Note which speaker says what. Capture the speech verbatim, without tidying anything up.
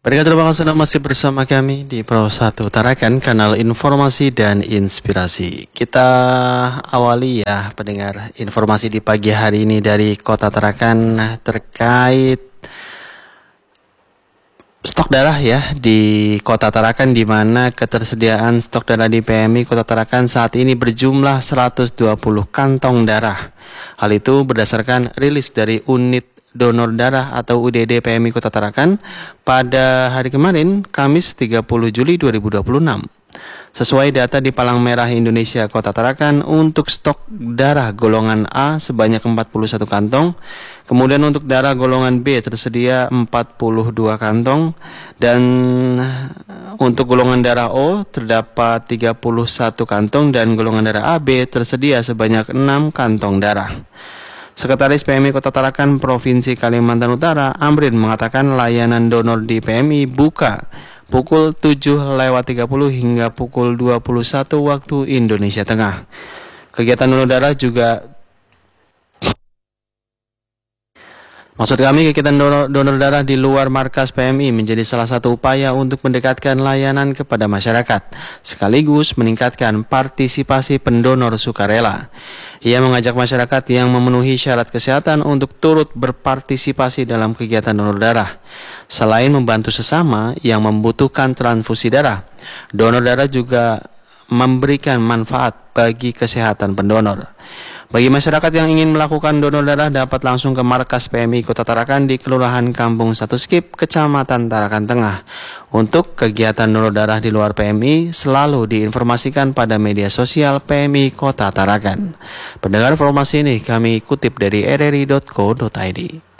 Speaker 1: Baiklah, terima kasih Anda masih bersama kami di Pro satu Tarakan, kanal informasi dan inspirasi. Kita awali ya pendengar informasi di pagi hari ini dari Kota Tarakan terkait stok darah ya di Kota Tarakan, di mana ketersediaan stok darah di P M I Kota Tarakan saat ini berjumlah seratus dua puluh kantong darah. Hal itu berdasarkan rilis dari unit donor darah atau U D D P M I Kota Tarakan pada hari kemarin, Kamis tiga puluh Juli dua ribu dua puluh enam. Sesuai data di Palang Merah Indonesia Kota Tarakan, untuk stok darah golongan A sebanyak empat puluh satu kantong, kemudian untuk darah golongan B tersedia empat puluh dua kantong, dan untuk golongan darah O terdapat tiga puluh satu kantong, dan golongan darah A B tersedia sebanyak enam kantong darah. Sekretaris P M I Kota Tarakan Provinsi Kalimantan Utara, Amrin, mengatakan layanan donor di P M I buka pukul tujuh lewat tiga puluh hingga pukul dua puluh satu waktu Indonesia Tengah. Kegiatan donor darah juga Maksud kami, kegiatan donor, donor darah di luar markas P M I menjadi salah satu upaya untuk mendekatkan layanan kepada masyarakat, sekaligus meningkatkan partisipasi pendonor sukarela. Ia mengajak masyarakat yang memenuhi syarat kesehatan untuk turut berpartisipasi dalam kegiatan donor darah. Selain membantu sesama yang membutuhkan transfusi darah, donor darah juga memberikan manfaat bagi kesehatan pendonor. Bagi masyarakat yang ingin melakukan donor darah dapat langsung ke markas P M I Kota Tarakan di Kelurahan Kampung Satu Skip, Kecamatan Tarakan Tengah. Untuk kegiatan donor darah di luar P M I selalu diinformasikan pada media sosial P M I Kota Tarakan. Pendengar, informasi ini kami kutip dari r r i dot co dot i d.